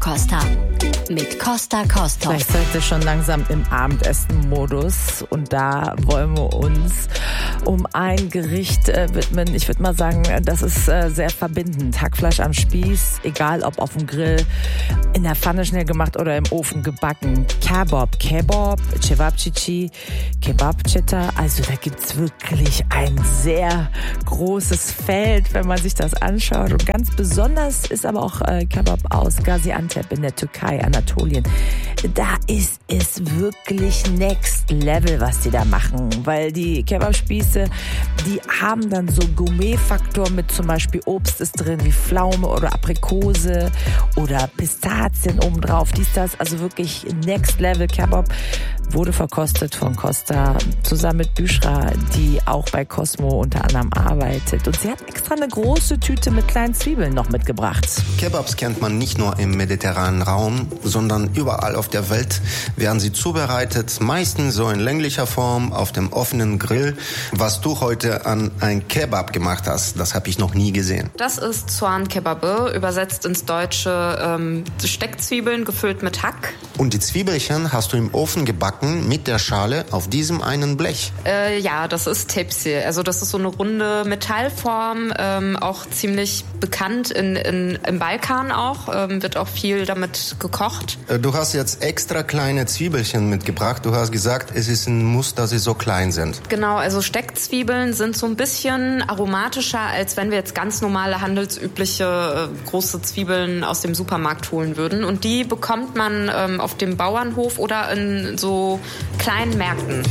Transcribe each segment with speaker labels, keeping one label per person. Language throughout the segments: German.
Speaker 1: Costa mit Costa Kostos.
Speaker 2: Vielleicht seid ihr schon langsam im Abendessen-Modus und da wollen wir uns um ein Gericht widmen. Ich würde mal sagen, das ist sehr verbindend. Hackfleisch am Spieß, egal ob auf dem Grill, in der Pfanne schnell gemacht oder im Ofen gebacken. Kebab, Cevapcici, Kebabchita. Also da gibt's wirklich ein sehr großes Feld, wenn man sich das anschaut. Und ganz besonders ist aber auch Kebab aus Gaziantep in der Türkei, Anatolien. Da ist es wirklich next level, was die da machen, weil die Kebabspieße, die haben dann so Gourmet-Faktor mit zum Beispiel Obst ist drin, wie Pflaume oder Aprikose oder Pistazien obendrauf, dies, das, also wirklich next level Kebab, wurde verkostet von Costa zusammen mit Büschra, die auch bei Cosmo unter anderem arbeitet. Und sie hat extra eine große Tüte mit kleinen Zwiebeln noch mitgebracht.
Speaker 3: Kebabs kennt man nicht nur im mediterranen Raum, sondern überall auf der Welt werden sie zubereitet, meistens so in länglicher Form auf dem offenen Grill. Was du heute an ein Kebab gemacht hast, das habe ich noch nie gesehen.
Speaker 4: Das ist Soğan Kebabı, übersetzt ins Deutsche Steckzwiebeln gefüllt mit Hack.
Speaker 3: Und die Zwiebelchen hast du im Ofen gebacken mit der Schale auf diesem einen Blech.
Speaker 4: Ja, das ist tepsi. Also das ist so eine runde Metallform, auch ziemlich bekannt im Balkan auch, wird auch viel damit gekocht.
Speaker 3: Du hast jetzt extra kleine Zwiebelchen mitgebracht. Du hast gesagt, es ist ein Muss, dass sie so klein sind.
Speaker 4: Genau, also Steckzwiebeln sind so ein bisschen aromatischer, als wenn wir jetzt ganz normale, handelsübliche große Zwiebeln aus dem Supermarkt holen würden. Und die bekommt man auf dem Bauernhof oder in so kleinen Märkten.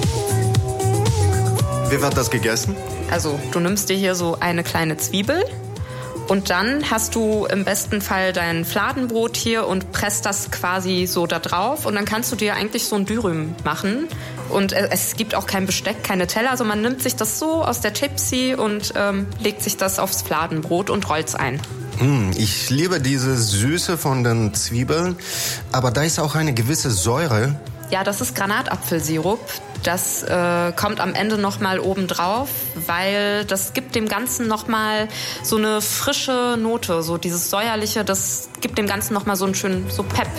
Speaker 3: Wie wird das gegessen?
Speaker 4: Also du nimmst dir hier so eine kleine Zwiebel und dann hast du im besten Fall dein Fladenbrot hier und presst das quasi so da drauf und dann kannst du dir eigentlich so ein Dürüm machen. Und es gibt auch kein Besteck, keine Teller, also man nimmt sich das so aus der Tepsi und legt sich das aufs Fladenbrot und rollt's ein.
Speaker 3: Ich liebe diese Süße von den Zwiebeln, aber da ist auch eine gewisse Säure.
Speaker 4: Ja, das ist Granatapfelsirup. Das kommt am Ende nochmal oben drauf, weil das gibt dem Ganzen nochmal so eine frische Note, so dieses säuerliche, das gibt dem Ganzen nochmal so einen schönen, so Pep.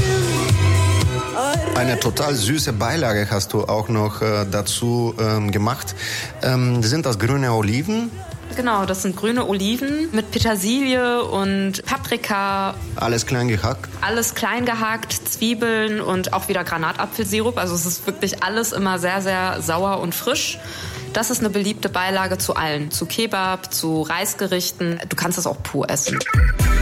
Speaker 3: Eine total süße Beilage hast du auch noch dazu gemacht. Sind das grüne Oliven?
Speaker 4: Genau, das sind grüne Oliven mit Petersilie und Paprika.
Speaker 3: Alles klein gehackt?
Speaker 4: Alles klein gehackt, Zwiebeln und auch wieder Granatapfelsirup. Also es ist wirklich alles immer sehr, sehr sauer und frisch. Das ist eine beliebte Beilage zu allen. Zu Kebab, zu Reisgerichten. Du kannst es auch pur essen.